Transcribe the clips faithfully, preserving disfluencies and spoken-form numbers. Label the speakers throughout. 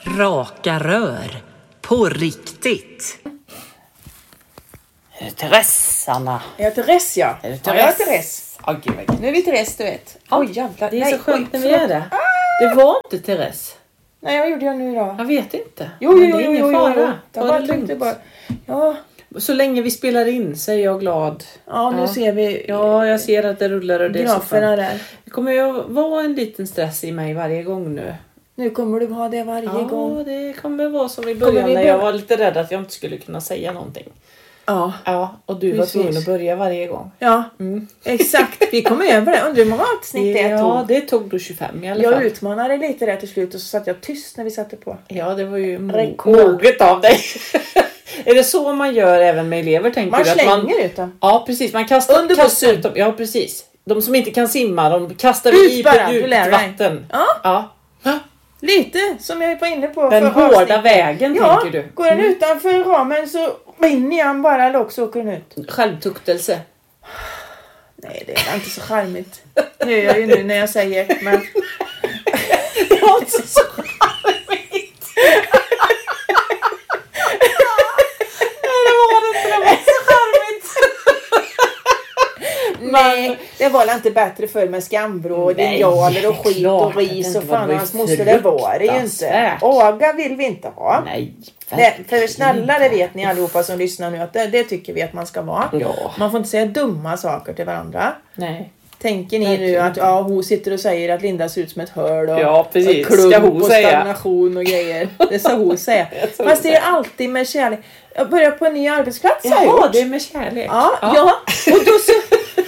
Speaker 1: Raka rör. På riktigt.
Speaker 2: Är det Therese, Anna?
Speaker 3: Jag heter Therese, ja.
Speaker 2: Är det
Speaker 3: Ja, jag heter Therese.
Speaker 2: Oh, gud, vad...
Speaker 3: Nu är vi Therese, du vet.
Speaker 2: Ja,
Speaker 3: Oj, jävlar.
Speaker 2: det är
Speaker 3: Nej,
Speaker 2: så skönt
Speaker 3: oj,
Speaker 2: när vi är det. Det var inte Therese.
Speaker 3: Nej, vad gjorde jag nu då?
Speaker 2: Jag vet inte.
Speaker 3: Jo,
Speaker 2: Men
Speaker 3: jo,
Speaker 2: det är
Speaker 3: jo,
Speaker 2: ingen
Speaker 3: jo, jo,
Speaker 2: fara.
Speaker 3: jo. Jag
Speaker 2: Ta
Speaker 3: bara
Speaker 2: det
Speaker 3: tänkte
Speaker 2: lugnt.
Speaker 3: bara... Ja,
Speaker 2: Så länge vi spelar in så är jag glad.
Speaker 3: ja nu
Speaker 2: Ja.
Speaker 3: ser vi
Speaker 2: Ja, jag ser att det rullar och det är så
Speaker 3: graferna
Speaker 2: skönt.
Speaker 3: där.
Speaker 2: Det kommer ju att vara en liten stress i mig varje gång nu.
Speaker 3: Nu kommer du ha det varje
Speaker 2: Ja,
Speaker 3: gång.
Speaker 2: det kommer vara som i
Speaker 3: Kommer
Speaker 2: början
Speaker 3: vi
Speaker 2: när jag
Speaker 3: börja-
Speaker 2: var lite rädd att jag inte skulle kunna säga någonting.
Speaker 3: Ja,
Speaker 2: Ja, och du var
Speaker 3: Precis.
Speaker 2: tvungen att börja varje gång.
Speaker 3: ja.
Speaker 2: Mm.
Speaker 3: Exakt. Vi kom över det. Undrar hur många avsnitt det
Speaker 2: Ja,
Speaker 3: tog.
Speaker 2: det tog då tjugofem i alla
Speaker 3: Jag
Speaker 2: fall.
Speaker 3: utmanade lite där till slut och så satt jag tyst när vi satte på.
Speaker 2: Ja, det var ju mo-
Speaker 3: Rekord.
Speaker 2: moget av dig. Är det så man gör även med elever, tänker
Speaker 3: Man
Speaker 2: du? Att
Speaker 3: slänger
Speaker 2: man,
Speaker 3: ut dem.
Speaker 2: ja, precis. Man kastar,
Speaker 3: Under
Speaker 2: kastar
Speaker 3: bussen.
Speaker 2: ut dem. Ja, precis. De som inte kan simma, de kastar vi
Speaker 3: Ut
Speaker 2: i
Speaker 3: bara,
Speaker 2: på
Speaker 3: du
Speaker 2: djupt
Speaker 3: lär dig.
Speaker 2: vatten.
Speaker 3: Ja,
Speaker 2: Ja.
Speaker 3: lite som jag var inne på.
Speaker 2: Den
Speaker 3: för
Speaker 2: hårda
Speaker 3: avsnitt.
Speaker 2: vägen,
Speaker 3: Ja,
Speaker 2: tänker du.
Speaker 3: går den utanför ramen så rinner han bara eller också åker den ut.
Speaker 2: Självtuktelse.
Speaker 3: Nej, det är inte så charmigt. Det gör jag ju nu när jag säger. Men...
Speaker 2: Det var inte så charmigt. Nej, det var det inte. Det var inte så charmigt.
Speaker 3: Nej, det var väl inte bättre för med skambrå och
Speaker 2: Nej,
Speaker 3: linjaler och skit
Speaker 2: klart
Speaker 3: och
Speaker 2: att det
Speaker 3: ris
Speaker 2: inte
Speaker 3: och
Speaker 2: var.
Speaker 3: fan
Speaker 2: Det
Speaker 3: och
Speaker 2: var
Speaker 3: hans
Speaker 2: ju
Speaker 3: moster. Det var det ju inte.
Speaker 2: fruktansvärt.
Speaker 3: Aga vill vi inte ha.
Speaker 2: Nej,
Speaker 3: Det, för snälla, det vet ni allihopa som lyssnar nu att det, det tycker vi att man ska vara.
Speaker 2: Ja.
Speaker 3: Man får inte säga dumma saker till varandra.
Speaker 2: Nej.
Speaker 3: Tänker ni nu
Speaker 2: Verkligen.
Speaker 3: att ja, hon sitter och säger att Linda ser ut som ett hörd och,
Speaker 2: Ja, precis.
Speaker 3: och klump
Speaker 2: Ska hon
Speaker 3: och
Speaker 2: säga?
Speaker 3: stagnation och grejer. Det ska hon säga.
Speaker 2: Det ska hon
Speaker 3: Fast det är
Speaker 2: säga.
Speaker 3: alltid med kärlek. Jag börjar på en ny arbetsplats har jag
Speaker 2: Jaha,
Speaker 3: gjort.
Speaker 2: det är med kärlek.
Speaker 3: Ja, ja. Och då så...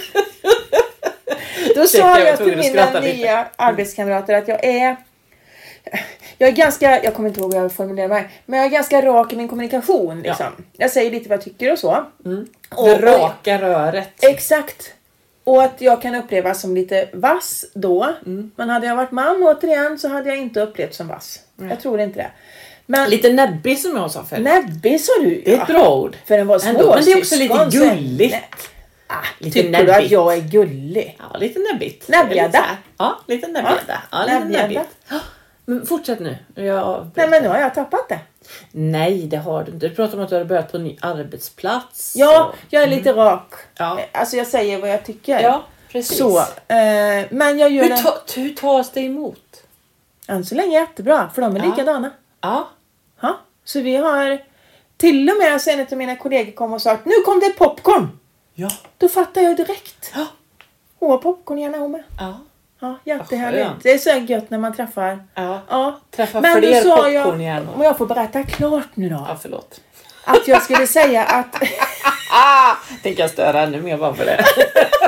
Speaker 3: Då
Speaker 2: Ursäkta,
Speaker 3: sa
Speaker 2: jag var
Speaker 3: jag till
Speaker 2: tvungen att
Speaker 3: mina
Speaker 2: skratta lite.
Speaker 3: nya arbetskamrater att jag är... Jag är ganska... Jag kommer inte ihåg hur jag formulerar mig. Men jag är ganska rak i min kommunikation. Liksom. Jag säger lite vad jag tycker och så.
Speaker 2: Mm.
Speaker 3: Och,
Speaker 2: Det raka röret.
Speaker 3: Exakt. Och att jag kan upplevas som lite vass då.
Speaker 2: Mm.
Speaker 3: Men hade jag varit man återigen så hade jag inte upplevt som vass. Jag tror inte det. Men
Speaker 2: Lite näbbig som jag sa förut.
Speaker 3: näbbig sa du.
Speaker 2: Det är ett bra ord.
Speaker 3: För den var
Speaker 2: Ändå,
Speaker 3: små.
Speaker 2: men det är också lite gulligt.
Speaker 3: Ah,
Speaker 2: Lite
Speaker 3: tycker du att
Speaker 2: näbbigt.
Speaker 3: jag är gullig?
Speaker 2: Ja, lite näbbigt.
Speaker 3: Näbbgädda.
Speaker 2: Lite så här. Ja, lite näbbgädda. Ja, lite
Speaker 3: näbbgädda.
Speaker 2: näbbigt. Ja, men fortsätt nu. Jag...
Speaker 3: Nej, men nu har jag tappat det.
Speaker 2: Nej, det har du inte. Du pratar om att du har börjat på en ny arbetsplats.
Speaker 3: Ja,
Speaker 2: och...
Speaker 3: jag är lite rak.
Speaker 2: Ja.
Speaker 3: Alltså jag säger vad jag tycker.
Speaker 2: Ja, precis.
Speaker 3: Så, eh, men jag gör
Speaker 2: Hur,
Speaker 3: det...
Speaker 2: ta, hur tas det emot?
Speaker 3: Än så länge jättebra, för de är
Speaker 2: Ja.
Speaker 3: likadana.
Speaker 2: Ja.
Speaker 3: Ha? Så vi har... Till och med så en av mina kollegor kom och sa att nu kom det popcorn.
Speaker 2: Ja.
Speaker 3: Då fattar jag direkt.
Speaker 2: Ja.
Speaker 3: Hon har popcorn gärna hon med.
Speaker 2: Ja.
Speaker 3: Ja, jättehärligt.
Speaker 2: skönt.
Speaker 3: Det är så gött när man träffar.
Speaker 2: Ja.
Speaker 3: Ja.
Speaker 2: Träffa
Speaker 3: Men
Speaker 2: fler
Speaker 3: då sa jag,
Speaker 2: popcornhjärnor.
Speaker 3: om jag får berätta klart nu då.
Speaker 2: Ja, förlåt.
Speaker 3: Att jag skulle säga att...
Speaker 2: Ah, tänker jag störa ännu mer bara för det.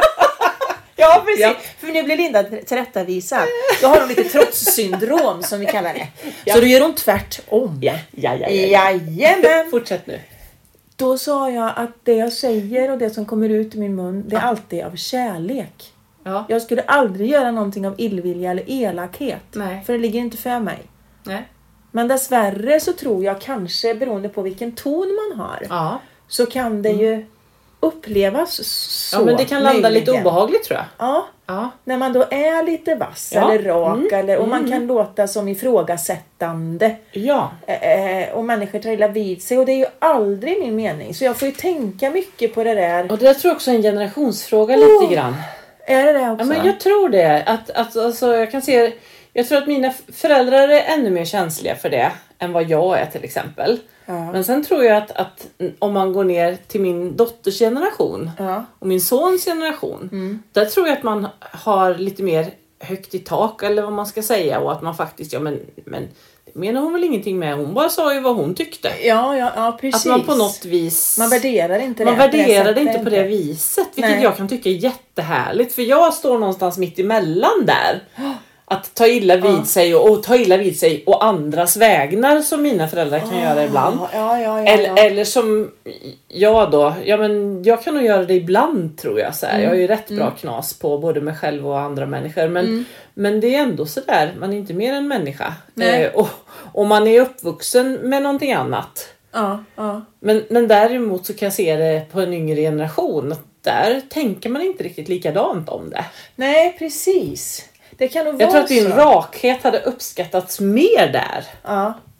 Speaker 3: Ja, precis.
Speaker 2: Ja.
Speaker 3: För nu blir Linda tillrättavisad. Då har hon lite trotssyndrom som vi kallar det.
Speaker 2: Ja.
Speaker 3: Så då gör hon tvärtom.
Speaker 2: Ja, ja, ja. ja.
Speaker 3: Jajamän.
Speaker 2: Fortsätt nu.
Speaker 3: Då sa jag att det jag säger och det som kommer ut i min mun, det är alltid av kärlek.
Speaker 2: Ja.
Speaker 3: Jag skulle aldrig göra någonting av illvilja eller elakhet.
Speaker 2: Nej.
Speaker 3: För det ligger inte för mig.
Speaker 2: Nej.
Speaker 3: Men dessvärre så tror jag kanske, beroende på vilken ton man har,
Speaker 2: Ja.
Speaker 3: så kan det ju upplevas så.
Speaker 2: Ja, men det kan landa lite
Speaker 3: möjligen.
Speaker 2: obehagligt, tror jag.
Speaker 3: Ja,
Speaker 2: Ja.
Speaker 3: när man då är lite vass
Speaker 2: Ja.
Speaker 3: eller rak
Speaker 2: Mm.
Speaker 3: eller, och man
Speaker 2: Mm.
Speaker 3: kan låta som ifrågasättande
Speaker 2: Ja.
Speaker 3: eh, och människor trillar vid sig, och det är ju aldrig min mening, så jag får ju tänka mycket på det där.
Speaker 2: Och det tror jag också är en generationsfråga lite grann.
Speaker 3: Är det det också?
Speaker 2: Ja, men jag tror det. Att, att, alltså, jag kan se, jag tror att mina föräldrar är ännu mer känsliga för det än vad jag är till exempel.
Speaker 3: Ja.
Speaker 2: Men sen tror jag att, att om man går ner till min dotters generation
Speaker 3: Ja.
Speaker 2: och min sons generation.
Speaker 3: Mm.
Speaker 2: Där tror jag att man har lite mer högt i tak eller vad man ska säga. Och att man faktiskt, ja men, men det menar hon väl ingenting med. Hon bara sa ju vad hon tyckte.
Speaker 3: Ja, ja, ja, precis.
Speaker 2: Att man på något vis...
Speaker 3: Man värderar inte det.
Speaker 2: Man
Speaker 3: på det
Speaker 2: värderar det
Speaker 3: sättet,
Speaker 2: inte på det viset. Vilket
Speaker 3: Nej.
Speaker 2: jag kan tycka är jättehärligt. För jag står någonstans mitt emellan där. Att ta illa vid
Speaker 3: Ja.
Speaker 2: sig och, och ta illa vid sig och andras vägnar som mina föräldrar kan göra ibland.
Speaker 3: Ja, ja, ja, ja.
Speaker 2: Eller, eller som jag då. Ja, men jag kan nog göra det ibland, tror jag. Så här.
Speaker 3: Mm.
Speaker 2: Jag har ju rätt bra
Speaker 3: Mm.
Speaker 2: knas på både mig själv och andra människor. Men,
Speaker 3: Mm.
Speaker 2: men det är ändå så där. Man är inte mer än människa.
Speaker 3: Nej.
Speaker 2: Eh, och, och man är uppvuxen med någonting annat.
Speaker 3: Ja, ja.
Speaker 2: Men, men däremot så kan jag se det på en yngre generation. Att där tänker man inte riktigt likadant om det.
Speaker 3: Nej, precis. Det kan nog
Speaker 2: Jag
Speaker 3: vara
Speaker 2: tror att din
Speaker 3: så.
Speaker 2: rakhet hade uppskattats mer där.
Speaker 3: Ja.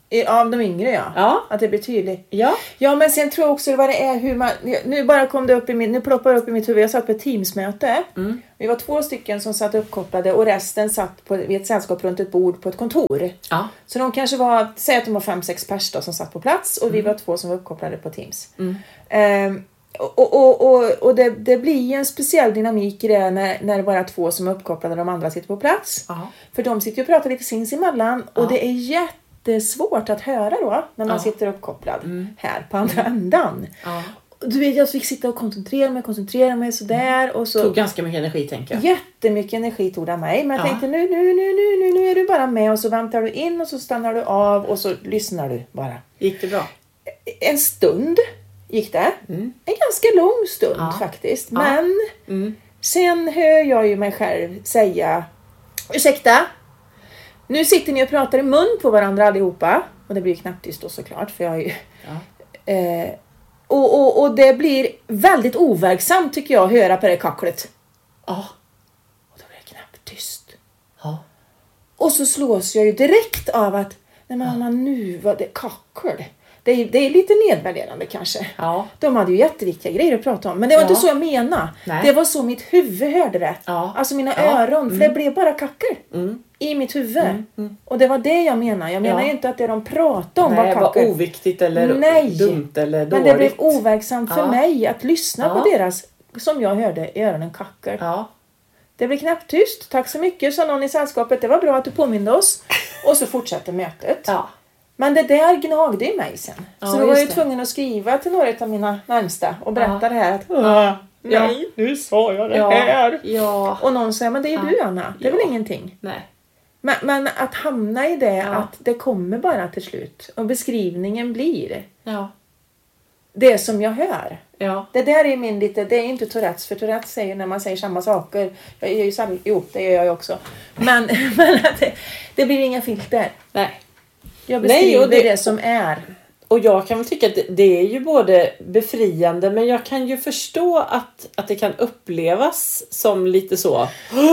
Speaker 3: Av de yngre, ja.
Speaker 2: Ja.
Speaker 3: Att det blir tydligt.
Speaker 2: Ja.
Speaker 3: Ja, men sen tror jag också vad det är hur man... Nu bara kom det upp i min... Nu ploppar det upp i mitt huvud. Jag satt på ett Teamsmöte. Mm. Vi var två stycken som satt uppkopplade och resten satt på, vid ett sällskap runt ett bord på ett kontor.
Speaker 2: Ja.
Speaker 3: Så de kanske var... Säg att de var fem, sex pers då, som satt på plats och mm. vi var två som var uppkopplade på Teams. Mm. Um, och och, och, och det, det blir ju en speciell dynamik i det när, när det bara är två som är uppkopplade och de andra sitter på plats. Ja. För de sitter ju och pratar lite sinsemellan och ja. det är jätte Det är svårt att höra då när man ja. sitter uppkopplad mm. här på andra mm. ändan. Ja. Du vet, jag fick sitta och koncentrera mig, koncentrera mig sådär. Och så
Speaker 2: tog ganska mycket energi, tänker jag.
Speaker 3: Jättemycket energi tog det av mig. Men jag ja. tänkte nu, nu, nu, nu, nu, nu är du bara med och så väntar du in och så stannar du av och så lyssnar du bara.
Speaker 2: Gick det bra?
Speaker 3: En stund gick det. Mm. En ganska lång stund ja. faktiskt. Ja. Men mm. sen hör jag ju mig själv säga, ursäkta? Nu sitter ni och pratar i mun på varandra allihopa. Och det blir ju knappt tyst då såklart. För jag är ju, ja. eh, och, och, och det blir väldigt overksamt tycker jag att höra på det kacklet. Ja. Och då blir det knappt tyst. Ja. Och så slås jag ju direkt av att nej men ja. nu var det kackel. Det är, det är lite nedvärderande kanske. Ja. De hade ju jätteviktiga grejer att prata om. Men det var ja. inte så jag menade. Nej. Det var så mitt huvud hörde det. Ja. Alltså mina ja. öron. Mm. För det blev bara kackel. Mm. I mitt huvud. Mm. Mm. Och det var det jag menar. Jag menar ja. ju inte att det de pratade om
Speaker 2: Nej,
Speaker 3: var kackel.
Speaker 2: var oviktigt eller
Speaker 3: Nej.
Speaker 2: dumt eller dåligt.
Speaker 3: Men det blev overksamt för
Speaker 2: ja.
Speaker 3: mig att lyssna ja. på deras, som jag hörde, i öronen kackel. Ja. Det blev knappt tyst. Tack så mycket, sa någon i sällskapet. Det var bra att du påminde oss. Och så fortsatte mötet. Ja. Men det där gnagde i mig sen. Ja, så då var jag ju tvungen att skriva till några av mina närmsta och berätta ja. det här. Att, ja. nej, ja. nu sa jag det ja. här. Ja. Och någon säger, men det är ja. du Anna. Det är ja. väl ingenting. Nej. Men, men att hamna i det, ja. att det kommer bara till slut. Och beskrivningen blir ja. det som jag hör. Ja. Det där är min lite, det är inte Tourettes. För Tourettes säger när man säger samma saker. Jag gör ju samma, jo, det gör jag ju också. Men, men att det, det blir inga filter. Nej. Jag beskriver Nej, och det, det som är.
Speaker 2: Och jag kan väl tycka att det, det är ju både befriande. Men jag kan ju förstå att, att det kan upplevas som lite så.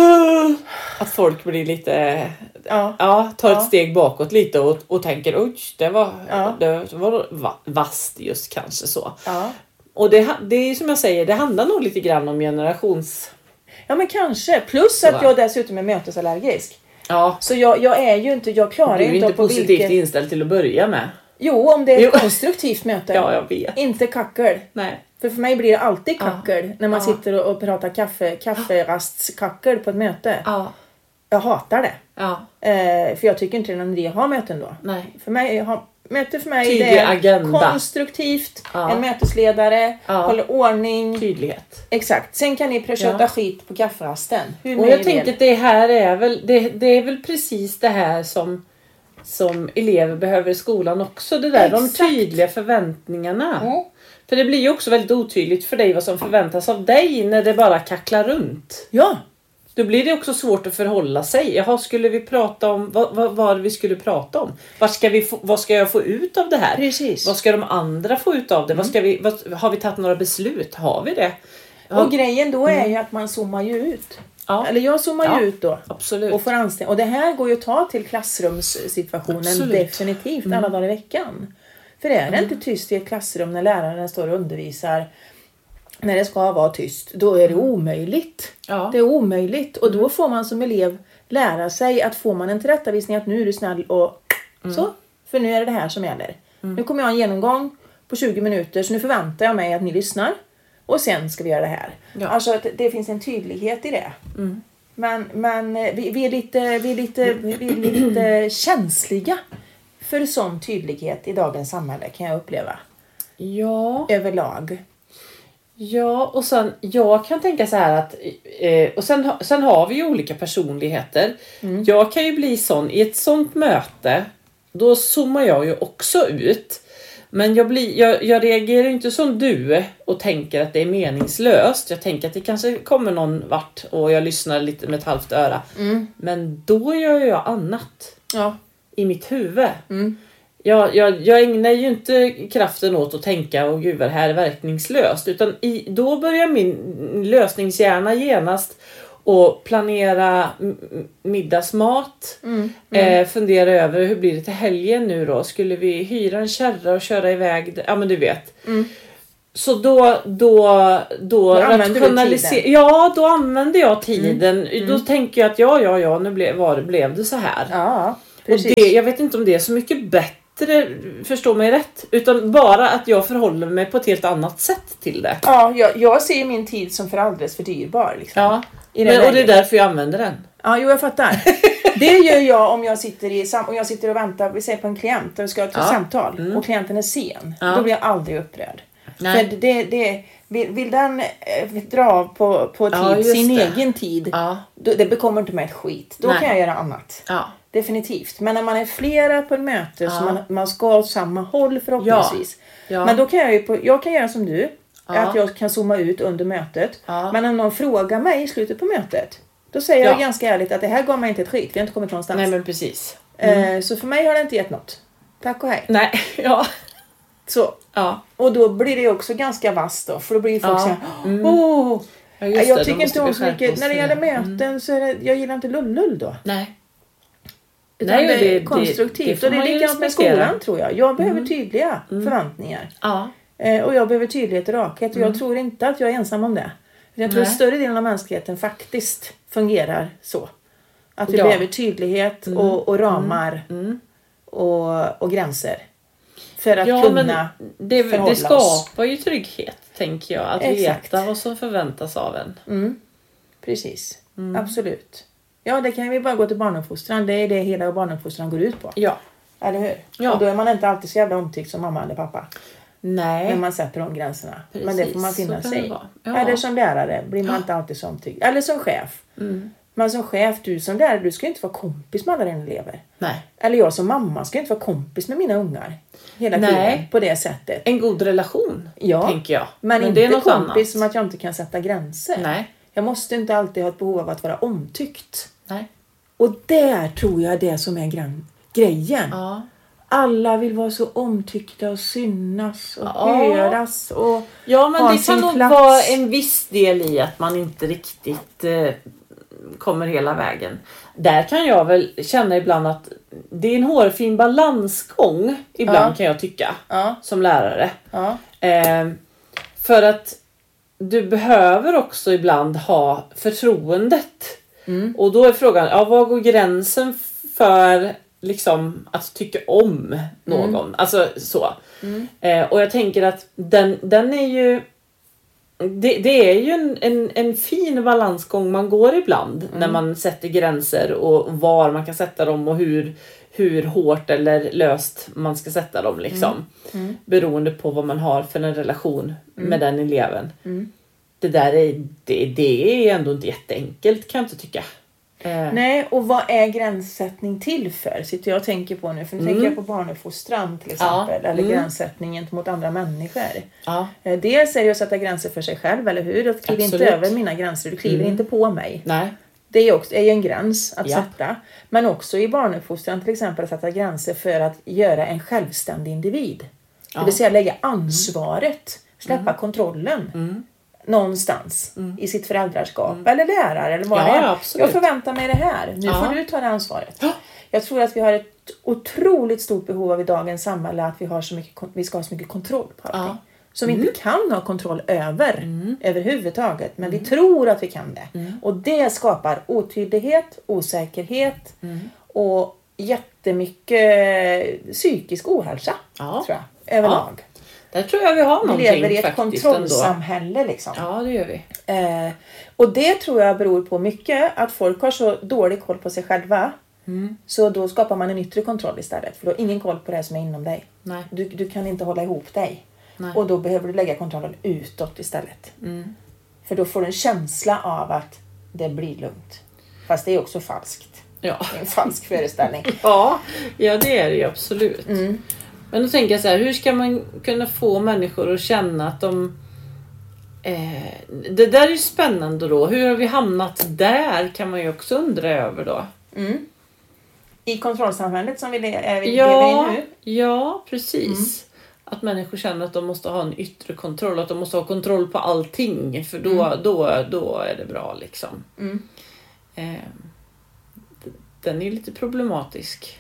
Speaker 2: Att folk blir lite. Ja, ja tar ett ja. steg bakåt lite. Och, och tänker, oj, det var, ja. det var vast just kanske så. Ja. Och det, det är som jag säger, det handlar nog lite grann om generations.
Speaker 3: Ja men kanske. Plus så. Att jag dessutom är mötesallergisk. Ja. Så jag, jag är ju inte, jag klarar inte.
Speaker 2: Du är inte, inte positivt vilket... inställd till att börja med.
Speaker 3: Jo, om det är ett jo. konstruktivt möte.
Speaker 2: Ja, jag vet.
Speaker 3: Inte kackel. Nej. För för mig blir det alltid kackel. Ja. När man ja. sitter och, och pratar kaffe, kafferastskackel på ett möte. Ja. Jag hatar det. Ja. Eh, för jag tycker inte det är någon idé att ha möten då. Nej. För mig, ha, möte för mig
Speaker 2: Tydlig
Speaker 3: det är
Speaker 2: agenda.
Speaker 3: konstruktivt. Ja. En mötesledare. Ja. Håller ordning.
Speaker 2: Tydlighet.
Speaker 3: Exakt. Sen kan ni köta ja. skit på kafferasten. Hur
Speaker 2: och jag tänker att det här är väl, det, det är väl precis det här som som elever behöver i skolan också. Det där, Exakt. de tydliga förväntningarna. Mm. För det blir ju också väldigt otydligt för dig vad som förväntas av dig när det bara kacklar runt. Ja. Då blir det också svårt att förhålla sig. Jaha, skulle vi prata om, vad, vad var det vi skulle prata om? Vad ska, vi få, vad ska jag få ut av det här? Precis. Vad ska de andra få ut av det? Mm. Vad ska vi, vad, har vi tagit några beslut? Har vi det? Har...
Speaker 3: Och grejen då är ju att man zoomar ju ut. Ja. Eller jag zoomar ja, ju ut då.
Speaker 2: Absolut.
Speaker 3: Och får anställa. Och det här går ju att ta till klassrumssituationen absolut. definitivt mm. alla dagar i veckan. För det är det mm. inte tyst i ett klassrum när läraren står och undervisar. När det ska vara tyst. Då är det omöjligt. Ja. Det är omöjligt. Och då får man som elev lära sig att får man en tillrättavisning att nu är du snäll och mm. så. För nu är det det här som gäller. Mm. Nu kommer jag ha en genomgång på tjugo minuter. Så nu förväntar jag mig att ni lyssnar. Och sen ska vi göra det här. Ja. Alltså att det finns en tydlighet i det. Mm. Men, men vi, vi, är lite, vi, är lite, vi är lite känsliga för sån tydlighet i dagens samhälle kan jag uppleva. Ja. Överlag.
Speaker 2: Ja, och sen jag kan tänka så här att eh, och sen, sen har vi ju olika personligheter. Mm. Jag kan ju bli sån i ett sånt möte. Då zoomar jag ju också ut. Men jag, blir, jag, jag reagerar inte som du och tänker att det är meningslöst. Jag tänker att det kanske kommer någon vart och jag lyssnar lite med ett halvt öra. Mm. Men då gör jag annat ja. i mitt huvud. Mm. Jag, jag, jag ägnar ju inte kraften åt att tänka och gud vad det här är verkningslöst. Utan i, då börjar min lösningshjärna genast och planera m- middagsmat.
Speaker 3: Mm, mm.
Speaker 2: Eh, fundera över hur blir det till helgen nu då? Skulle vi hyra en kärra och köra iväg? Ja, men du vet.
Speaker 3: Mm.
Speaker 2: Så då, då, då,
Speaker 3: Då använder du
Speaker 2: rationaliser-
Speaker 3: tiden.
Speaker 2: Ja, då använder jag tiden.
Speaker 3: Mm.
Speaker 2: Då
Speaker 3: Mm.
Speaker 2: tänker jag att ja, ja, ja, nu blev, var, blev det så här.
Speaker 3: Ja,
Speaker 2: och
Speaker 3: precis.
Speaker 2: det, jag vet inte om det är så mycket bättre, förstå mig rätt. Utan bara att jag förhåller mig på ett helt annat sätt till det.
Speaker 3: Ja, jag, jag ser min tid som för alldeles för dyrbar. Liksom.
Speaker 2: Ja,
Speaker 3: I det
Speaker 2: men, och det är
Speaker 3: läget.
Speaker 2: därför jag använder den.
Speaker 3: Ja, jo, jag fattar. Det gör jag om jag sitter, i, sam- om jag sitter och väntar, vi säger på en klient och vi ska ha ett
Speaker 2: Ja.
Speaker 3: samtal
Speaker 2: Mm.
Speaker 3: och klienten är sen.
Speaker 2: Ja.
Speaker 3: Då blir jag aldrig upprörd.
Speaker 2: Nej.
Speaker 3: För det, det, vill, vill den eh, dra av på, på tid,
Speaker 2: Ja, just
Speaker 3: sin
Speaker 2: det.
Speaker 3: egen tid,
Speaker 2: Ja,
Speaker 3: då, det bekommer inte mig ett skit. Då
Speaker 2: Nej.
Speaker 3: kan jag göra annat.
Speaker 2: ja,
Speaker 3: Definitivt. Men när man är flera på ett möte
Speaker 2: Ja.
Speaker 3: så man, man ska åt samma håll förhoppningsvis.
Speaker 2: ja.
Speaker 3: Men då kan jag ju på, jag kan göra som du.
Speaker 2: Ja.
Speaker 3: Att jag kan zooma ut under mötet.
Speaker 2: Ja.
Speaker 3: Men om någon frågar mig i slutet på mötet. Då säger jag
Speaker 2: Ja.
Speaker 3: ganska ärligt att det här gav mig inte ett skit. Vi har inte kommit någonstans.
Speaker 2: Nej, men precis.
Speaker 3: eh, så för mig har det inte gett något. Tack och hej.
Speaker 2: Nej, ja,
Speaker 3: Så.
Speaker 2: ja.
Speaker 3: Och då blir det också ganska vass då. För då blir folk
Speaker 2: Ja.
Speaker 3: så här.
Speaker 2: Mm.
Speaker 3: Åh!
Speaker 2: Ja, just
Speaker 3: Jag
Speaker 2: det, då
Speaker 3: tycker
Speaker 2: måste
Speaker 3: inte
Speaker 2: vi
Speaker 3: om så
Speaker 2: skärpa
Speaker 3: mycket.
Speaker 2: oss
Speaker 3: När det
Speaker 2: för
Speaker 3: gäller
Speaker 2: Mm.
Speaker 3: möten så är det, jag gillar inte lullull då.
Speaker 2: Nej.
Speaker 3: Utan
Speaker 2: Nej,
Speaker 3: det är
Speaker 2: det- det-
Speaker 3: konstruktivt.
Speaker 2: det får
Speaker 3: och det är
Speaker 2: man ju
Speaker 3: likadant med
Speaker 2: respektera.
Speaker 3: skolan tror jag. Jag behöver
Speaker 2: Mm.
Speaker 3: tydliga
Speaker 2: Mm.
Speaker 3: förväntningar.
Speaker 2: Ja,
Speaker 3: Eh, och jag behöver tydlighet och rakhet. Och
Speaker 2: Mm.
Speaker 3: jag tror inte att jag är ensam om det. Jag tror
Speaker 2: Nej.
Speaker 3: att större delen av mänskligheten faktiskt fungerar så. Att vi
Speaker 2: Ja.
Speaker 3: behöver tydlighet
Speaker 2: Mm.
Speaker 3: och, och ramar
Speaker 2: mm.
Speaker 3: och, och gränser. För att
Speaker 2: ja
Speaker 3: kunna
Speaker 2: men det,
Speaker 3: förhålla
Speaker 2: det
Speaker 3: oss.
Speaker 2: skapar ju trygghet, tänker jag. Att
Speaker 3: Exakt.
Speaker 2: veta vad som förväntas av en.
Speaker 3: Mm. Precis.
Speaker 2: Mm.
Speaker 3: Absolut. Ja, det kan vi bara gå till barnuppfostran. Det är det hela barnuppfostran går ut på.
Speaker 2: Ja.
Speaker 3: Eller hur?
Speaker 2: Ja.
Speaker 3: Och då är man inte alltid så jävla omtyckt som mamma eller pappa.
Speaker 2: Nej.
Speaker 3: När man sätter de gränserna.
Speaker 2: Precis,
Speaker 3: Men det får man finna
Speaker 2: så kan
Speaker 3: sig
Speaker 2: det
Speaker 3: i.
Speaker 2: vara. Ja.
Speaker 3: Eller som lärare blir man
Speaker 2: Ja.
Speaker 3: inte alltid så omtyckt. Eller som chef.
Speaker 2: Mm.
Speaker 3: Men som chef, du som lärare, du ska ju inte vara kompis med alla dina elever.
Speaker 2: Nej.
Speaker 3: Eller jag som mamma ska ju inte vara kompis med mina ungar. Hela
Speaker 2: Nej.
Speaker 3: tiden på det sättet.
Speaker 2: En god relation,
Speaker 3: Ja.
Speaker 2: tänker jag.
Speaker 3: Men,
Speaker 2: det
Speaker 3: inte
Speaker 2: är något
Speaker 3: kompis
Speaker 2: annat.
Speaker 3: som att jag inte kan sätta gränser.
Speaker 2: Nej.
Speaker 3: Jag måste inte alltid ha ett behov av att vara omtyckt.
Speaker 2: Nej.
Speaker 3: Och där tror jag är det som är gran- grejen.
Speaker 2: Ja.
Speaker 3: Alla vill vara så omtyckta och synas och
Speaker 2: Ja.
Speaker 3: höras. Och
Speaker 2: Ja, men
Speaker 3: ha
Speaker 2: det
Speaker 3: sin
Speaker 2: kan nog
Speaker 3: plats.
Speaker 2: vara en viss del i att man inte riktigt eh, kommer hela vägen. Där kan jag väl känna ibland att det är en hårfin balansgång ibland,
Speaker 3: Ja.
Speaker 2: kan jag tycka,
Speaker 3: Ja,
Speaker 2: som lärare.
Speaker 3: ja,
Speaker 2: Eh, för att du behöver också ibland ha förtroendet.
Speaker 3: mm,
Speaker 2: Och då är frågan, ja, vad går gränsen för liksom att tycka om någon?
Speaker 3: Mm.
Speaker 2: Alltså så.
Speaker 3: mm,
Speaker 2: Eh, och jag tänker att den, den är ju det, det är ju en, en, en fin balansgång man går ibland
Speaker 3: Mm.
Speaker 2: när man sätter gränser och var man kan sätta dem och hur, hur hårt eller löst man ska sätta dem liksom.
Speaker 3: mm,
Speaker 2: Beroende på vad man har för en relation
Speaker 3: Mm.
Speaker 2: med den eleven.
Speaker 3: mm.
Speaker 2: Det där är, det, det är ändå inte jätteenkelt, kan jag inte tycka. Eh,
Speaker 3: Nej, och vad är gränssättning till för? Sitter jag och tänker på nu. För nu
Speaker 2: Mm.
Speaker 3: tänker jag på barnuppfostran till exempel.
Speaker 2: Ja,
Speaker 3: Eller
Speaker 2: mm.
Speaker 3: gränssättning gentemot andra människor.
Speaker 2: ja,
Speaker 3: Eh, Dels är det att sätta gränser för sig själv, eller hur? Du kliver inte
Speaker 2: Absolut.
Speaker 3: över mina gränser, du kliver
Speaker 2: Mm.
Speaker 3: inte på mig.
Speaker 2: nej.
Speaker 3: Det är ju också är ju en gräns att
Speaker 2: Ja.
Speaker 3: sätta. Men också i barnuppfostran till exempel att sätta gränser för att göra en självständig individ.
Speaker 2: Ja.
Speaker 3: Det vill säga lägga ansvaret, släppa kontrollen
Speaker 2: Mm.
Speaker 3: någonstans
Speaker 2: Mm.
Speaker 3: i sitt föräldraskap. Eller lärare eller vad
Speaker 2: Ja,
Speaker 3: det är.
Speaker 2: ja, absolut.
Speaker 3: Jag förväntar mig det här. Nu
Speaker 2: Ja.
Speaker 3: får du ta det ansvaret.
Speaker 2: Ja.
Speaker 3: Jag tror att vi har ett otroligt stort behov av i dagens samhälle att vi, har så mycket, kon- vi ska ha så mycket kontroll på allting.
Speaker 2: Ja.
Speaker 3: Som vi inte kan ha kontroll över
Speaker 2: Mm.
Speaker 3: överhuvudtaget. Men vi tror att vi kan det.
Speaker 2: Mm.
Speaker 3: Och det skapar otydlighet, osäkerhet
Speaker 2: Mm.
Speaker 3: och jättemycket psykisk ohälsa.
Speaker 2: Ja.
Speaker 3: Tror jag, överlag.
Speaker 2: Där tror jag vi har
Speaker 3: Vi
Speaker 2: någonting
Speaker 3: lever i ett
Speaker 2: faktiskt ändå.
Speaker 3: kontrollsamhälle liksom.
Speaker 2: Ja, det gör vi.
Speaker 3: Eh, och det tror jag beror på mycket att folk har så dålig koll på sig själva.
Speaker 2: Mm.
Speaker 3: Så då skapar man en yttre kontroll istället. För då har ingen koll på det som är inom dig.
Speaker 2: Nej.
Speaker 3: Du, du kan inte hålla ihop dig.
Speaker 2: Nej.
Speaker 3: Och då behöver du lägga kontrollen utåt istället.
Speaker 2: Mm.
Speaker 3: För då får du en känsla av att det blir lugnt. Fast det är också falskt.
Speaker 2: Ja.
Speaker 3: Det är en falsk föreställning.
Speaker 2: Ja, ja, det är det ju absolut.
Speaker 3: Mm.
Speaker 2: Men då tänker jag så här, hur ska man kunna få människor att känna att de... Eh, det där är ju spännande då. Hur har vi hamnat där, kan man ju också undra över då.
Speaker 3: Mm. I kontrollsamhället som vi le- är vi
Speaker 2: Ja,
Speaker 3: lever i nu.
Speaker 2: ja, precis. att människor känner att de måste ha en yttre kontroll. Att de måste ha kontroll på allting. För då, mm. då, då är det bra liksom.
Speaker 3: Mm.
Speaker 2: Eh, den är lite problematisk.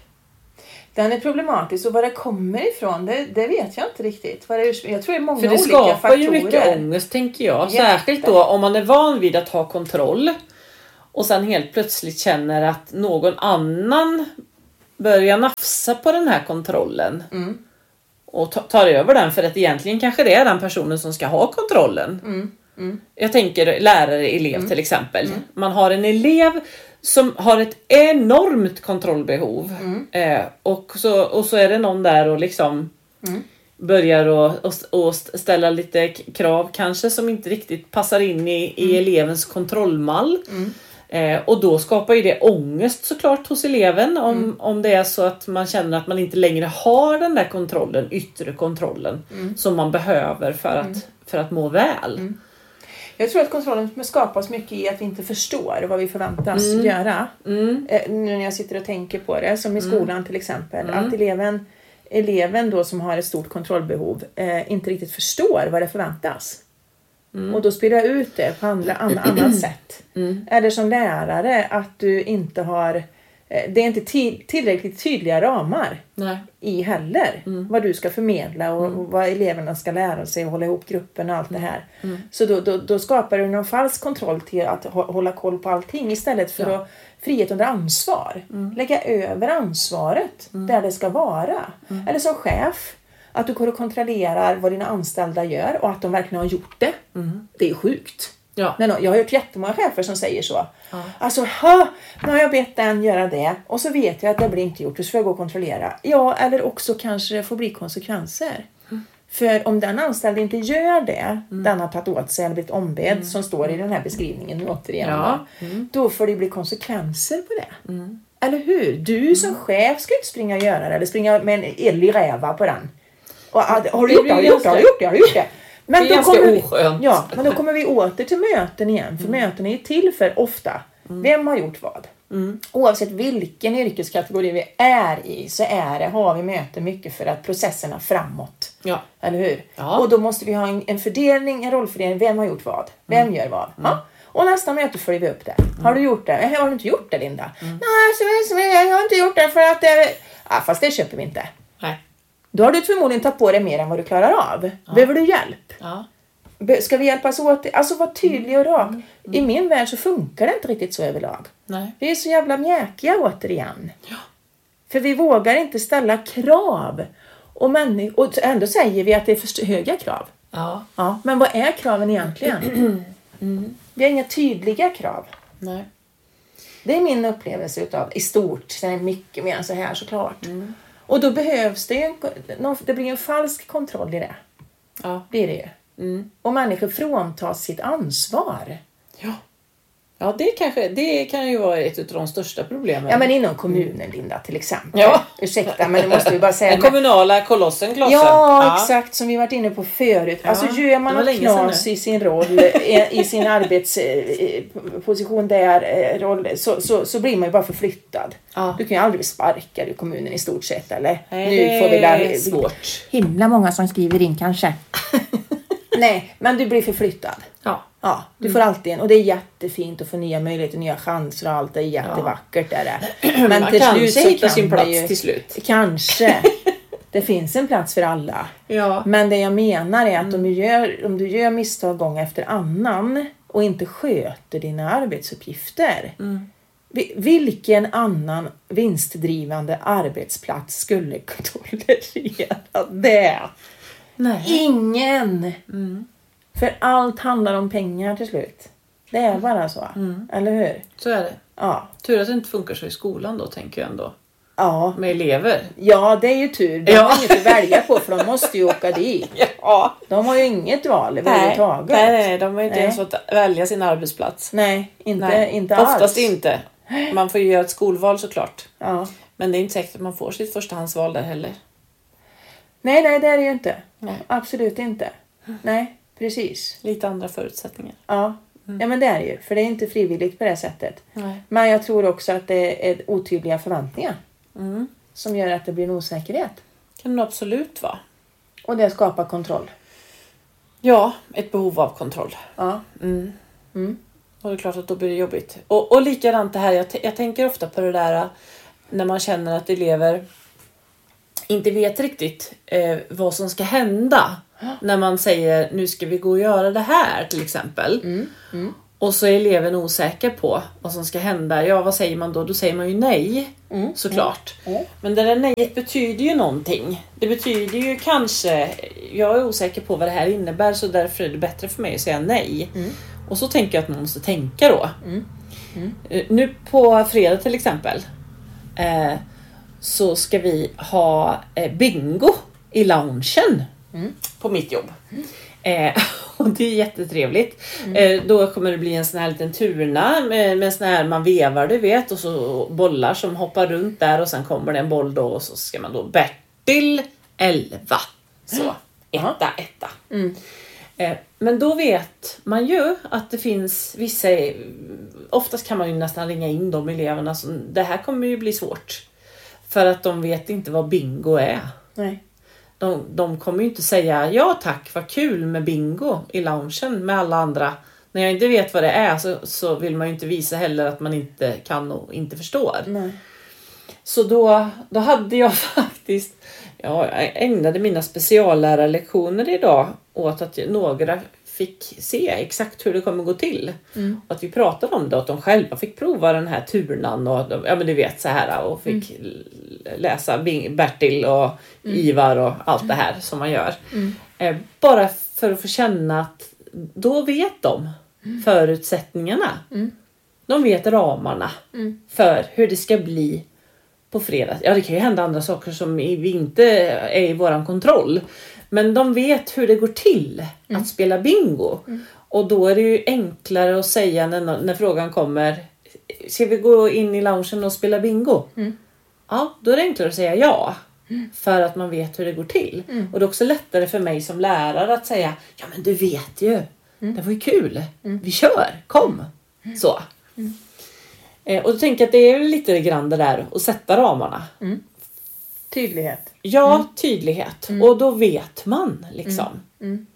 Speaker 3: Den är problematisk och var det kommer ifrån, det, det vet jag inte riktigt. Vad det, jag tror det är många
Speaker 2: För det
Speaker 3: olika
Speaker 2: skapar
Speaker 3: faktorer.
Speaker 2: ju mycket ångest tänker jag.
Speaker 3: Jätte.
Speaker 2: Särskilt då om man är van vid att ha kontroll. Och sen helt plötsligt känner att någon annan börjar nafsa på den här kontrollen.
Speaker 3: Mm.
Speaker 2: Och tar över den för att egentligen kanske det är den personen som ska ha kontrollen.
Speaker 3: Mm. Mm.
Speaker 2: Jag tänker lärare, elev
Speaker 3: mm.
Speaker 2: till exempel.
Speaker 3: Mm.
Speaker 2: Man har en elev som har ett enormt kontrollbehov.
Speaker 3: Mm.
Speaker 2: Eh, och, så, och så är det någon där och liksom
Speaker 3: Mm.
Speaker 2: börjar och, och, och ställa lite krav kanske som inte riktigt passar in i, i
Speaker 3: Mm.
Speaker 2: elevens kontrollmall.
Speaker 3: Mm.
Speaker 2: Eh, och då skapar ju det ångest såklart hos eleven om,
Speaker 3: Mm.
Speaker 2: om det är så att man känner att man inte längre har den där kontrollen, yttre kontrollen
Speaker 3: Mm.
Speaker 2: som man behöver för att,
Speaker 3: Mm.
Speaker 2: för att må väl.
Speaker 3: Mm. Jag tror att kontrollen skapas mycket i att vi inte förstår vad vi förväntas
Speaker 2: Mm.
Speaker 3: göra.
Speaker 2: Mm.
Speaker 3: Eh, nu när jag sitter och tänker på det, som i skolan
Speaker 2: Mm.
Speaker 3: till exempel.
Speaker 2: Mm.
Speaker 3: Att eleven, eleven då som har ett stort kontrollbehov eh, inte riktigt förstår vad det förväntas.
Speaker 2: Mm.
Speaker 3: Och då spelar jag ut det på andra, an, annat sätt.
Speaker 2: Mm.
Speaker 3: Eller som lärare att du inte har... Eh, det är inte till, tillräckligt tydliga ramar
Speaker 2: Nej.
Speaker 3: i heller.
Speaker 2: Mm.
Speaker 3: Vad du ska förmedla och,
Speaker 2: Mm.
Speaker 3: och vad eleverna ska lära sig och hålla ihop gruppen och allt det här.
Speaker 2: Mm.
Speaker 3: Så då, då, då skapar du någon falsk kontroll till att hå- hålla koll på allting istället för
Speaker 2: Ja.
Speaker 3: att frihet under ansvar.
Speaker 2: Mm.
Speaker 3: Lägga över ansvaret
Speaker 2: Mm.
Speaker 3: där det ska vara.
Speaker 2: Mm.
Speaker 3: Eller som chef, att du går och kontrollerar vad dina anställda gör och att de verkligen har gjort det.
Speaker 2: Mm.
Speaker 3: Det är sjukt.
Speaker 2: Ja.
Speaker 3: Nej, no, jag har hört jättemånga chefer som säger så.
Speaker 2: Ja.
Speaker 3: Alltså, ha, nu har jag bett den göra det. Och så vet jag att det blir inte gjort. Och så får jag gå och kontrollera. Ja, eller också kanske det får bli konsekvenser.
Speaker 2: Mm.
Speaker 3: För om den anställde inte gör det.
Speaker 2: Mm.
Speaker 3: Den har tagit åt sig eller blivit ombedd.
Speaker 2: Mm.
Speaker 3: Som står i den här beskrivningen nu återigen.
Speaker 2: Ja.
Speaker 3: då.
Speaker 2: Mm.
Speaker 3: Då får det bli konsekvenser på det.
Speaker 2: Mm.
Speaker 3: Eller hur? Du som chef ska inte springa och göra det. Eller springa med en ellig räva på den. Och, har du gjort det? Har du gjort det? Har du gjort det? Har du gjort det? Men
Speaker 2: Det är
Speaker 3: då
Speaker 2: ganska
Speaker 3: kommer vi,
Speaker 2: oskönt.
Speaker 3: ja, men då kommer vi åter till möten igen. För möten är ju till för ofta. Vem har gjort vad?
Speaker 2: Mm.
Speaker 3: Oavsett vilken yrkeskategori vi är i så är det, har vi möten mycket för att processerna framåt.
Speaker 2: Ja.
Speaker 3: Eller hur?
Speaker 2: Ja.
Speaker 3: Och då måste vi ha en, en fördelning, en rollfördelning. Vem har gjort vad? Vem
Speaker 2: Mm.
Speaker 3: gör vad? Ja. Och nästa möte följer vi upp det. Har du gjort det? Eh, Har du inte gjort det, Linda?
Speaker 2: Mm.
Speaker 3: Nej, så, så, jag har inte gjort det för att det... Ja, fast det köper vi inte.
Speaker 2: Nej.
Speaker 3: Då har du förmodligen tagit på dig mer än vad du klarar av. Behöver du hjälp?
Speaker 2: Ja.
Speaker 3: Be- Ska vi hjälpas åt? Alltså var tydlig och rak.
Speaker 2: Mm.
Speaker 3: I min värld så funkar det inte riktigt så överlag.
Speaker 2: Nej.
Speaker 3: Vi är så jävla mjäkiga återigen.
Speaker 2: Ja.
Speaker 3: För vi vågar inte ställa krav. Och, männi- och ändå säger vi att det är för höga krav.
Speaker 2: Ja.
Speaker 3: Ja, men vad är kraven egentligen?
Speaker 2: Mm.
Speaker 3: Vi har inga tydliga krav.
Speaker 2: Nej.
Speaker 3: Det är min upplevelse utav i stort. Sen är det mycket mer än så här såklart.
Speaker 2: Mm.
Speaker 3: Och då behövs det ju en, någon- det blir en falsk kontroll i det.
Speaker 2: Ja.
Speaker 3: Blir det ju.
Speaker 2: Mm.
Speaker 3: Och människor fråntas sitt ansvar.
Speaker 2: Ja. Ja, det, kanske, det kan ju vara ett av de största problemen.
Speaker 3: Ja, men inom kommunen, Linda, till exempel.
Speaker 2: Ja.
Speaker 3: Ursäkta, men det måste vi bara säga.
Speaker 2: Den kommunala kolossen, Klossen.
Speaker 3: Ja, exakt som vi varit inne på förut.
Speaker 2: Ja,
Speaker 3: Alltså gör man
Speaker 2: det var
Speaker 3: något
Speaker 2: länge sedan
Speaker 3: knas
Speaker 2: nu.
Speaker 3: i sin roll, i, i sin arbetsposition där, eh, roll, så, så, så blir man ju bara förflyttad.
Speaker 2: Ja.
Speaker 3: Du kan ju aldrig bli sparkad i kommunen i stort sett, eller?
Speaker 2: Nej,
Speaker 3: nu
Speaker 2: det
Speaker 3: får vi
Speaker 2: är
Speaker 3: lära,
Speaker 2: svårt.
Speaker 3: Himla många som skriver in kanske. Nej, men du blir förflyttad.
Speaker 2: Ja.
Speaker 3: Ja, du får alltid en. Och det är jättefint att få nya möjligheter, nya chanser och allt. Det är jättevackert. Där det. Men
Speaker 2: Man
Speaker 3: till
Speaker 2: kan
Speaker 3: slut så
Speaker 2: hitta
Speaker 3: kan
Speaker 2: sin
Speaker 3: det
Speaker 2: plats
Speaker 3: ju,
Speaker 2: till slut.
Speaker 3: Kanske. Det finns en plats för alla.
Speaker 2: Ja.
Speaker 3: Men det jag menar är att om, du gör, om du gör misstag gång efter annan och inte sköter dina arbetsuppgifter.
Speaker 2: Mm.
Speaker 3: vi- Vilken annan vinstdrivande arbetsplats skulle tolerera det?
Speaker 2: Nej.
Speaker 3: Ingen!
Speaker 2: Mm.
Speaker 3: För allt handlar om pengar till slut. Det är bara så.
Speaker 2: Mm.
Speaker 3: Eller hur?
Speaker 2: Så är det.
Speaker 3: Ja.
Speaker 2: Tur att det inte funkar så i skolan då, tänker jag ändå.
Speaker 3: Ja.
Speaker 2: Med elever.
Speaker 3: Ja, det är ju tur. De
Speaker 2: Ja.
Speaker 3: har inget att välja på för de måste ju åka dit.
Speaker 2: Ja.
Speaker 3: De har ju inget val
Speaker 2: Nej,
Speaker 3: överhuvudtaget.
Speaker 2: nej, nej, de har inte
Speaker 3: Nej.
Speaker 2: ens fått välja sin arbetsplats.
Speaker 3: Nej, inte,
Speaker 2: Nej,
Speaker 3: inte alls.
Speaker 2: oftast inte. Man får ju göra ett skolval såklart.
Speaker 3: Ja.
Speaker 2: Men det är inte säkert att man får sitt förstahandsval där heller.
Speaker 3: Nej, nej, det är det ju inte.
Speaker 2: Nej.
Speaker 3: Absolut inte. Nej, precis.
Speaker 2: Lite andra förutsättningar.
Speaker 3: Ja. Ja, men det är det ju. För det är inte frivilligt på det sättet.
Speaker 2: Nej.
Speaker 3: Men jag tror också att det är otydliga förväntningar
Speaker 2: Mm.
Speaker 3: som gör att det blir en osäkerhet.
Speaker 2: Kan det absolut vara.
Speaker 3: Och det skapar kontroll.
Speaker 2: Ja, ett behov av kontroll.
Speaker 3: Ja.
Speaker 2: Mm.
Speaker 3: Mm.
Speaker 2: Och det är klart att då blir det jobbigt. Och, och likadant det här, jag, t- jag tänker ofta på det där när man känner att elever inte vet riktigt eh, vad som ska hända. När man säger, nu ska vi gå och göra det här till exempel.
Speaker 3: Mm. Mm.
Speaker 2: Och så är eleven osäker på vad som ska hända. Ja, vad säger man då? Då säger man ju nej,
Speaker 3: Mm.
Speaker 2: såklart.
Speaker 3: Mm.
Speaker 2: Men det där nejet betyder ju någonting. Det betyder ju kanske, jag är osäker på vad det här innebär, så därför är det bättre för mig att säga nej.
Speaker 3: Mm.
Speaker 2: Och så tänker jag att man måste tänka då.
Speaker 3: Mm. Mm.
Speaker 2: Nu på fredag till exempel eh, så ska vi ha eh, bingo i loungen
Speaker 3: Mm.
Speaker 2: på mitt jobb. Eh, och det är jättetrevligt. Mm. Eh, då kommer det bli en sån här liten turna med, med sån här man vevar, du vet, och så bollar som hoppar runt där, och sen kommer det en boll då, och så ska man då Bertil elva. Så, etta, etta.
Speaker 3: Mm.
Speaker 2: Eh, men då vet man ju att det finns vissa, oftast kan man ju nästan ringa in de eleverna som, det här kommer ju bli svårt. För att de vet inte vad bingo är.
Speaker 3: Nej.
Speaker 2: De, de kommer ju inte säga, ja tack, vad kul med bingo i loungen med alla andra. När jag inte vet vad det är så, så vill man ju inte visa heller att man inte kan och inte förstår.
Speaker 3: Nej.
Speaker 2: Så då, då hade jag faktiskt, ja, jag ägnade mina speciallärarlektioner idag åt att några fick se exakt hur det kommer gå till. Mm. Och att vi pratade om det, att de själva fick prova den här turnan och de, ja men du vet så här, och fick mm. läsa Bertil och mm. Ivar och allt det här som man gör. Mm. Eh, bara för att få känna att då vet de mm. förutsättningarna. Mm. De vet ramarna mm. för hur det ska bli på fredag. Ja, det kan ju hända andra saker som vi inte är i våran kontroll. Men de vet hur det går till mm. att spela bingo. Mm. Och då är det ju enklare att säga när, när frågan kommer, ska vi gå in i loungen och spela bingo? Mm. Ja, då är det enklare att säga ja. Mm. För att man vet hur det går till. Mm. Och det är också lättare för mig som lärare att säga, ja men du vet ju, mm. det var ju kul. Mm. Vi kör, kom. Mm. Så. Mm. Eh, och då tänker jag att det är lite grann det där att sätta ramarna. Mm.
Speaker 3: Tydlighet.
Speaker 2: Ja, mm. tydlighet. Mm. Och då vet man liksom.
Speaker 3: Mm. Mm.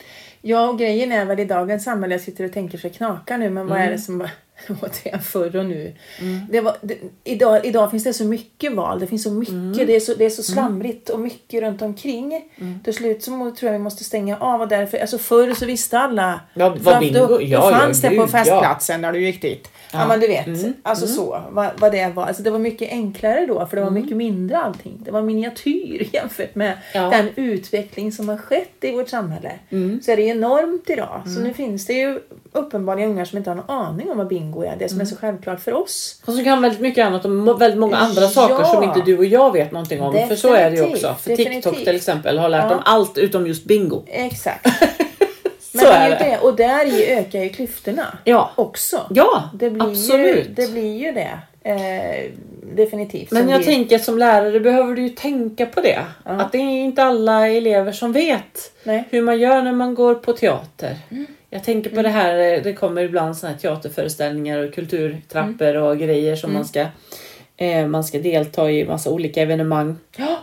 Speaker 3: Ja, och grejen är väl i dagens samhälle, jag sitter och tänker så knakar nu, men vad mm. är det som var återigen förr och nu? Mm. Det var, det, idag, idag finns det så mycket val, det finns så mycket, mm. det, är så, det är så slamrigt och mycket runt omkring. Mm. Till slut så tror jag vi måste stänga av, och därför, alltså förr så visste alla.
Speaker 2: Ja, vad bingo.
Speaker 3: Då,
Speaker 2: ja,
Speaker 3: då fanns
Speaker 2: ja,
Speaker 3: det på
Speaker 2: gud,
Speaker 3: festplatsen ja. När du gick dit. Ja, ja men du vet,
Speaker 2: mm.
Speaker 3: alltså
Speaker 2: mm.
Speaker 3: så, vad, vad det var. Alltså det var mycket enklare då, för det var mm. mycket mindre allting. Det var miniatyr jämfört med ja. Den utveckling som har skett i vårt samhälle. Mm. Så är det enormt idag. Mm. Så nu finns det ju uppenbarligen ungar som inte har någon aning om vad bingo är. Det som mm. är så självklart för oss.
Speaker 2: Och så kan väldigt mycket annat om väldigt många andra saker ja. Som inte du och jag vet någonting om. Definitivt. För så är det ju också. För Definitivt. TikTok till exempel har lärt ja. Dem allt utom just bingo.
Speaker 3: Exakt. Men det är ju det. Och där ökar ju klyftorna ja. Också.
Speaker 2: Ja,
Speaker 3: det blir
Speaker 2: absolut.
Speaker 3: Ju, det blir ju det. Eh, definitivt.
Speaker 2: Men jag
Speaker 3: vi...
Speaker 2: tänker att som lärare behöver du ju tänka på det. Ja. Att det är inte alla elever som vet Nej. Hur man gör när man går på teater. Mm. Jag tänker på mm. det här, det kommer ibland såna här teaterföreställningar och kulturtrappor mm. och grejer som mm. man ska eh, man ska delta i massa olika evenemang. Ja.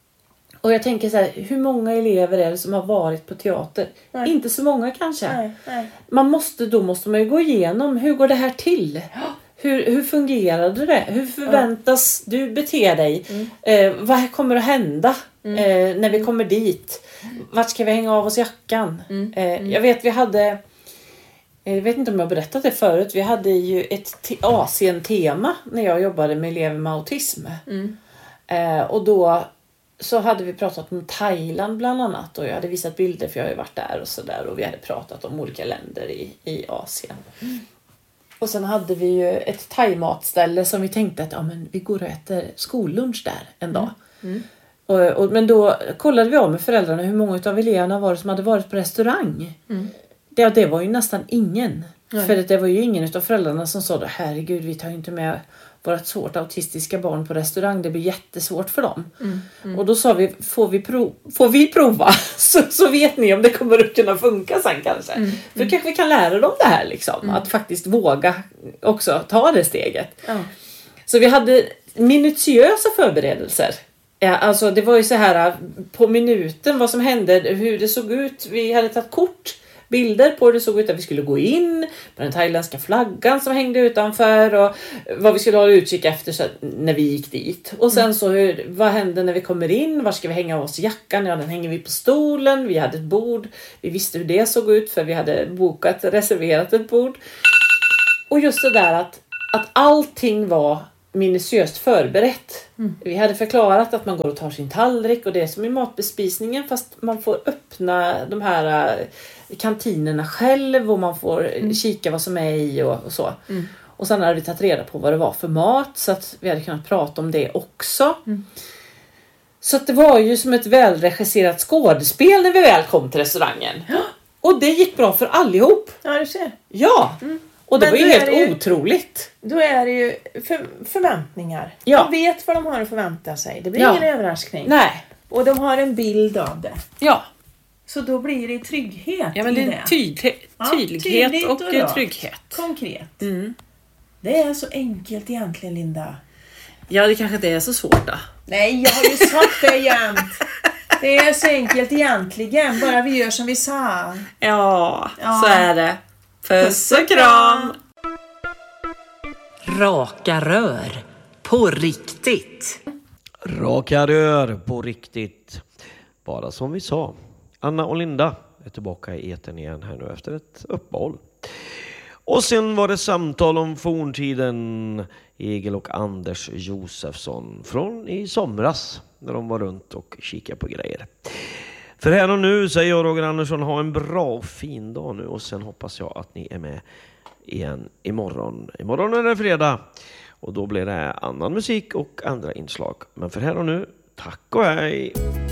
Speaker 2: Och jag tänker så här, hur många elever är det som har varit på teater? Nej. Inte så många kanske.
Speaker 3: Nej, nej.
Speaker 2: Man måste, då måste man ju gå igenom, hur går det här till? Ja. Hur, hur fungerade det? Hur förväntas ja. Du bete dig? Mm. Eh, vad kommer att hända mm. eh, när vi kommer dit? Vart ska vi hänga av oss jackan? Mm. Eh, mm. Jag vet vi hade, jag vet inte om jag berättat det förut, vi hade ju ett te- Asien-tema när jag jobbade med elever med autism. Mm. Eh, och då så hade vi pratat om Thailand bland annat, och jag hade visat bilder för jag har ju varit där och sådär, och vi hade pratat om olika länder i, i Asien. Mm. Och sen hade vi ju ett thaimatställe som vi tänkte att ja, men vi går och äter skollunch där en dag. Mm. Mm. Och, och, men då kollade vi om med föräldrarna hur många av eleverna var det som hade varit på restaurang. Mm. Det, det var ju nästan ingen. Mm. För det var ju ingen av föräldrarna som sa, herregud vi tar ju inte med vårt svårt autistiska barn på restaurang. Det blir jättesvårt för dem. Mm. Mm. Och då sa vi, får vi, prov, får vi prova? så, så vet ni om det kommer att kunna funka sen kanske. Mm. För mm. kanske vi kan lära dem det här liksom. Mm. Att faktiskt våga också ta det steget. Mm. Så vi hade minutiösa förberedelser. Ja, alltså det var ju så här på minuten vad som hände, hur det såg ut. Vi hade tagit kort, bilder på hur det såg ut att vi skulle gå in med den thailändska flaggan som hängde utanför och vad vi skulle hålla utkik efter så när vi gick dit. Och sen så hur, vad hände när vi kommer in? Var ska vi hänga oss jackan? Ja, den hänger vi på stolen. Vi hade ett bord. Vi visste hur det såg ut för vi hade bokat, reserverat ett bord. Och just det där att, att allting var minutiöst förberett. Mm. Vi hade förklarat att man går och tar sin tallrik och det är som i matbespisningen fast man får öppna de här kantinerna själv och man får mm. kika vad som är i och, och så. Mm. Och sen hade vi tagit reda på vad det var för mat så att vi hade kunnat prata om det också. Mm. Så att det var ju som ett välregisserat skådespel när vi väl kom till restaurangen. Ja. Och det gick bra för allihop.
Speaker 3: Ja, du ser.
Speaker 2: Ja. Mm. Och det Men var ju helt ju, otroligt.
Speaker 3: Då är det ju för, förväntningar.
Speaker 2: Ja.
Speaker 3: De vet vad de har att förvänta sig. Det blir
Speaker 2: ja.
Speaker 3: ingen överraskning.
Speaker 2: Nej.
Speaker 3: Och de har en bild av det.
Speaker 2: Ja.
Speaker 3: Så då blir det trygghet
Speaker 2: ja, men det
Speaker 3: i
Speaker 2: är
Speaker 3: det.
Speaker 2: Tydlig, tydlighet
Speaker 3: ja,
Speaker 2: och, och trygghet.
Speaker 3: Konkret.
Speaker 2: Mm.
Speaker 3: Det är så enkelt egentligen, Linda.
Speaker 2: Ja, det kanske inte är så svårt då.
Speaker 3: Nej, jag har ju sagt det jämt. Det är så enkelt egentligen. Bara vi gör som vi sa.
Speaker 2: Ja, ja. Så är det. Puss och kram!
Speaker 1: Raka rör. På riktigt.
Speaker 4: Raka rör på riktigt. Bara som vi sa. Anna och Linda är tillbaka i etern igen här nu efter ett uppehåll. Och sen var det samtal om forntiden. Egil och Anders Josefsson från i somras när de var runt och kikade på grejer. För här och nu säger jag Roger Andersson, ha en bra och fin dag nu och sen hoppas jag att ni är med igen imorgon. Imorgon är det fredag och då blir det annan musik och andra inslag. Men för här och nu, tack och hej!